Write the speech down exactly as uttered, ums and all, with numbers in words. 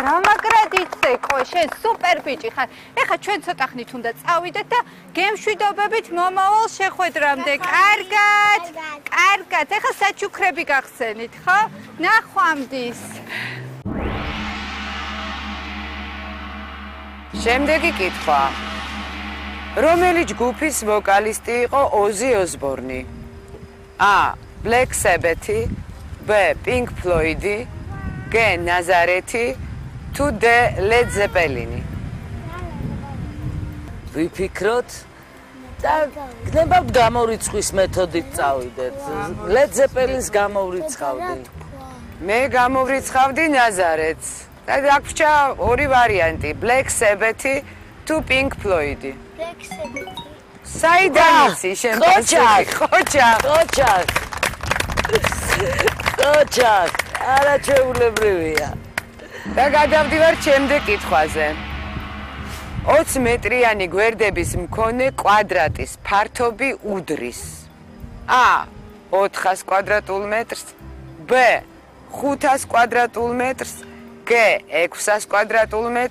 გამაგრად იცეკო, შენ სუპერ ბიჭი ხარ. ეხლა ჩვენ ცოტა ხნით უნდა წავიდეთ და გემშვიდობებით მომავალ შეხვედრამდე. კარგად. კარგად. ეხლა საჩუქრები გახსენით, ხო? ნახვამდის. შემდეგი კითხვა. რომელი ჯგუფის ვოკალისტი იყო ოზი ოსბორნი? A. Black Sabbath, B. Pink Floyd, G. Nazareth, თუ D. Led Zeppelin. ვიფიქროთ და გნებავთ გამორიცხვის მეთოდით წავიდეთ. Led Zeppelin-ს გამოვრიცხავდი. მე გამოვრიცხავდი Nazareth-ს. და დაგვრჩა ორი ვარიანტი, Black Sabbath თუ Pink Floyd. Black Sabbath. საიდან იცი შენ? ხოჩაკ, ხოჩაკ. ხოჩაკ. ხოჩაკ, არაჩვეულებრივია. და გადავდივარ შემდეგ კითხვაზე. ოცი მეტრიანი გვერდების მქონე კვადრატის ფართობი უდრის. A. ოთხას კვადრატულ მეტრს, B. ხუთას კვადრატულ მეტრს, G. ექვსას კვადრატულ მეტრს.